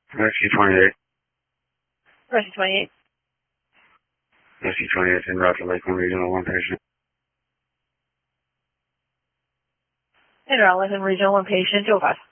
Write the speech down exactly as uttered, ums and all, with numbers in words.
Rescue twenty-eight. Rescue twenty-eight. Rescue twenty-eight in Roger Lakeland Regional, one patient. In Lakeland Regional, one patient, two oh five.